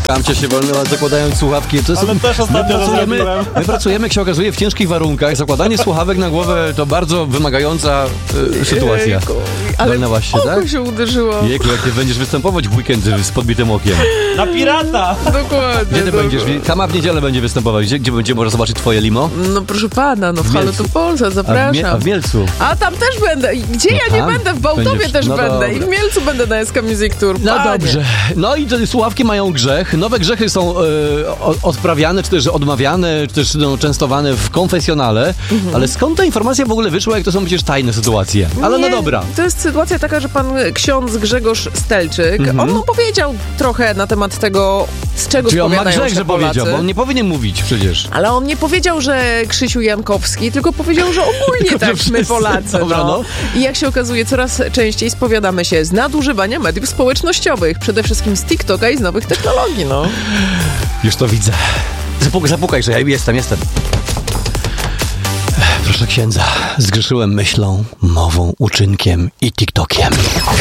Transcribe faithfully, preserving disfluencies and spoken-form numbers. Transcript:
Kamcia się wolnyła, zakładając słuchawki. To jest, Ale też ostatnio my, pracujemy, rozmawiałem. my pracujemy, jak się okazuje, w ciężkich warunkach. Zakładanie słuchawek na głowę to bardzo wymagająca y, sytuacja. Jejku, ale Walnęłaś się, oko tak? się uderzyło. Jejku, jak ty będziesz występować w weekend z podbitym okiem. Na pirata! Dokładnie. Gdzie ty no. będziesz? Kama w niedzielę będzie występować. Gdzie, gdzie będzie można zobaczyć twoje limo? No proszę pana, no w Halo Mielcu. to Polsat, A w, zapraszam. Mie- a w Mielcu? A tam też będę. I Gdzie No ja nie tam będę? W Bałtowie będziesz. też No będę. dobra. I w Mielcu będę na S K Music Tour. No Panie. dobrze. No i te słuchawki mają grzech. Nowe grzechy są e, o- odprawiane, czy też odmawiane, czy też no, częstowane w konfesjonale. Mhm. Ale skąd ta informacja w ogóle wyszła, jak to są przecież tajne sytuacje? Ale Nie, no dobra. To jest sytuacja taka, że pan ksiądz Grzegorz Stelczyk, Mhm. on opowiedział trochę na temat tego, z czego Czyli on ma spowiadają grzech, się że Polacy. powiedział, bo on nie powinien mówić przecież. Ale on nie powiedział, że Krzysiu Jankowski, tylko powiedział, że ogólnie Tylko, że tak my wszyscy. Polacy. Dobra, no. no. I jak się okazuje, coraz częściej spowiadamy się z nadużywania mediów społecznościowych, przede wszystkim z TikToka i z nowych technologii, no. Już to widzę. Zapuk- zapukaj, że ja jestem, jestem. Proszę księdza, zgrzeszyłem myślą, mową, uczynkiem i TikTokiem.